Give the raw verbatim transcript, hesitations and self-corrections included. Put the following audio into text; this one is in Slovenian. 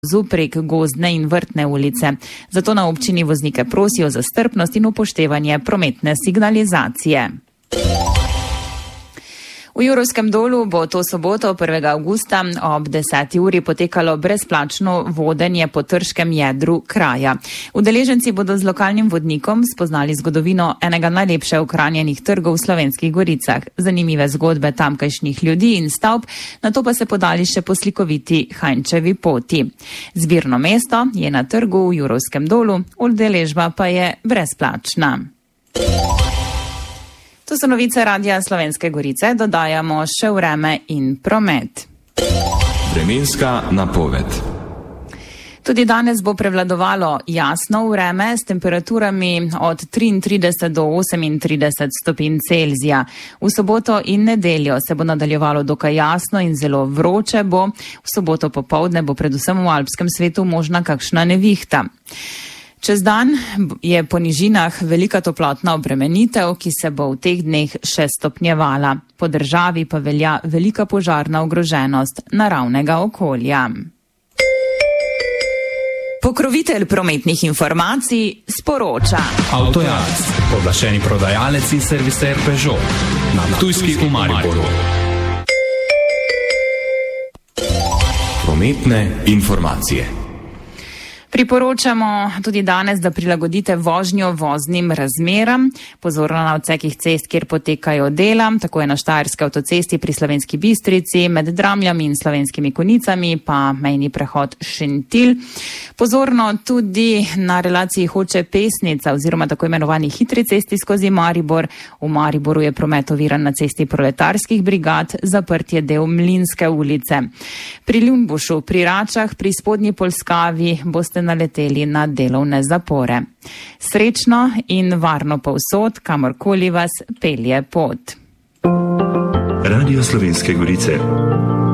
prek Gozdne in Vrtne ulice. Zato na občini voznike prosijo za strpnost in upoštevanje prometne signalizacije. V Jurovskem dolu bo to soboto prvega avgusta ob deseti uri potekalo brezplačno vodenje po trškem jedru kraja. Udeleženci bodo z lokalnim vodnikom spoznali zgodovino enega najlepše ohranjenih trgov v Slovenskih goricah, zanimive zgodbe tamkajšnjih ljudi in stavb, nato pa se podali še po slikoviti Hajnčevi poti. Zbirno mesto je na trgu v Jurovskem dolu, udeležba pa je brezplačna. To so novice Radia Slovenske Gorice, dodajamo še vreme in promet. Vremenska napoved. Tudi danes bo prevladovalo jasno vreme s temperaturami od triintrideset do osemintrideset stopinj Celzija. V soboto in nedeljo se bo nadaljevalo dokaj jasno in zelo vroče bo. V soboto popoldne bo predvsem v alpskem svetu možna kakšna nevihta. Čez dan je po nižinah velika toplotna obremenitev, ki se bo v teh dneh še stopnjevala. Po državi pa velja velika požarna ogroženost naravnega okolja. Pokrovitelj prometnih informacij sporoča. Avtojaz, pooblaščeni prodajalec in serviser Peugeot na Ptujski v Mariboru. Prometne informacije. Priporočamo tudi danes, da prilagodite vožnjo voznim razmeram. Pozorno na odsekih cest, kjer potekajo dela, tako je na Štajerski avtocesti pri Slovenski Bistrici, med Dramljami in Slovenskimi Konicami, pa mejni prehod Šentilj. Pozorno tudi na relaciji Hoče-Pesnica oziroma tako imenovani hitri cesti skozi Maribor. V Mariboru je promet oviran na cesti proletarskih brigad, zaprt je del Mlinske ulice. Pri Ljumbušu, pri Račah, pri Spodnji Polskavi boste naleteli na delovne zapore. Srečno in varno povsod, kamorkoli vas pelje pot. Radio Slovenske Gorice.